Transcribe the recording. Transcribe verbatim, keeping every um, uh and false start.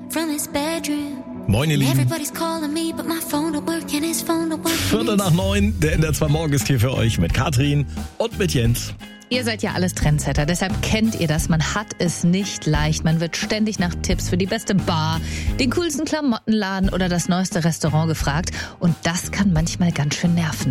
from his bedroom. Moin, ihr Lieben. Everybody's calling me, but my phone don't work and his phone don't work. Viertel nach neun, der N D R zwei Morgen ist hier für euch mit Katrin und mit Jens. Ihr seid ja alles Trendsetter, deshalb kennt ihr das. Man hat es nicht leicht. Man wird ständig nach Tipps für die beste Bar, den coolsten Klamottenladen oder das neueste Restaurant gefragt. Und das kann manchmal ganz schön nerven.